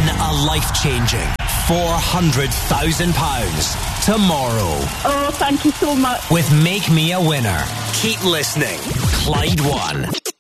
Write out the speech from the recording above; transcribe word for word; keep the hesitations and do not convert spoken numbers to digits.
a life-changing four hundred thousand pounds tomorrow. Oh, thank you so much. With Make Me a Winner. Keep listening. Clyde One.